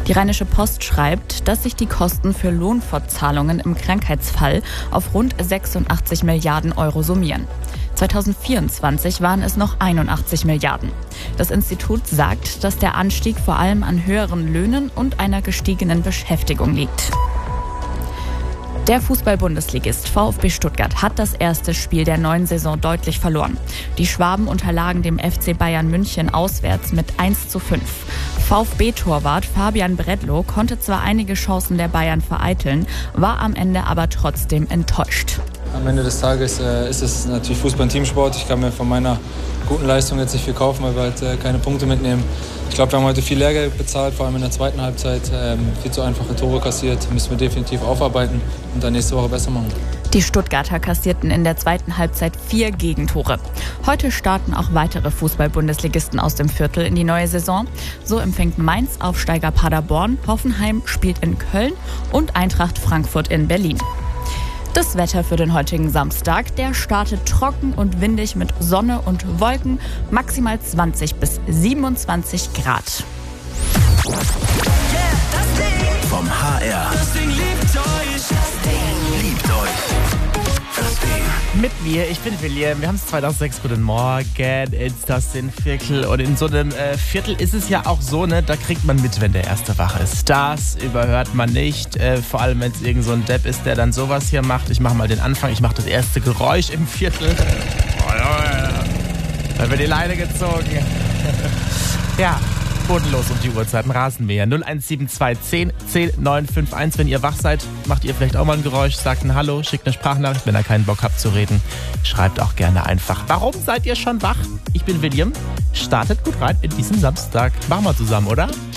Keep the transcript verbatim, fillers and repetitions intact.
Die Rheinische Post schreibt, dass sich die Kosten für Lohnfortzahlungen im Krankheitsfall auf rund sechsundachtzig Milliarden Euro summieren. zweitausendvierundzwanzig waren es noch einundachtzig Milliarden. Das Institut sagt, dass der Anstieg vor allem an höheren Löhnen und einer gestiegenen Beschäftigung liegt. Der Fußball-Bundesligist VfB Stuttgart hat das erste Spiel der neuen Saison deutlich verloren. Die Schwaben unterlagen dem F C Bayern München auswärts mit eins zu fünf. VfB-Torwart Fabian Bredlow konnte zwar einige Chancen der Bayern vereiteln, war am Ende aber trotzdem enttäuscht. Am Ende des Tages äh, ist es natürlich Fußball- und Teamsport. Ich kann mir von meiner guten Leistung jetzt nicht viel kaufen, weil wir halt äh, keine Punkte mitnehmen. Ich glaube, wir haben heute viel Lehrgeld bezahlt, vor allem in der zweiten Halbzeit. Ähm, viel zu einfache Tore kassiert, müssen wir definitiv aufarbeiten und dann nächste Woche besser machen. Die Stuttgarter kassierten in der zweiten Halbzeit vier Gegentore. Heute starten auch weitere Fußball-Bundesligisten aus dem Viertel in die neue Saison. So empfängt Mainz Aufsteiger Paderborn, Hoffenheim spielt in Köln und Eintracht Frankfurt in Berlin. Das Wetter für den heutigen Samstag, der startet trocken und windig mit Sonne und Wolken, maximal zwanzig bis siebenundzwanzig Grad. Vom H R. Das Ding liebt euch. Das Ding liebt euch. Das Ding. Mit mir, ich bin William, wir haben es zweitausendsechs, guten Morgen, ist das den Viertel und in so einem äh, Viertel ist es ja auch so, ne, da kriegt man mit, wenn der Erste wach ist. Das überhört man nicht, äh, vor allem wenn es irgend so ein Depp ist, der dann sowas hier macht. Ich mache mal den Anfang, ich mache das erste Geräusch im Viertel. Oh, ja, ja. Dann wird die Leine gezogen. Ja. Bodenlos um die Uhrzeiten, Rasenmäher. null eins sieben zwei zehn zehn neun fünf eins. Wenn ihr wach seid, macht ihr vielleicht auch mal ein Geräusch, sagt ein Hallo, schickt eine Sprachnachricht. Wenn ihr keinen Bock habt zu reden, schreibt auch gerne einfach. Warum seid ihr schon wach? Ich bin William. Startet gut rein in diesen Samstag. Machen wir zusammen, oder?